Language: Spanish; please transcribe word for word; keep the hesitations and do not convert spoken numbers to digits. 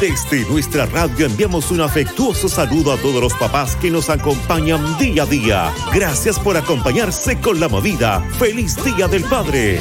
Desde nuestra radio enviamos un afectuoso saludo a todos los papás que nos acompañan día a día. Gracias por acompañarse con la movida. ¡Feliz Día del Padre!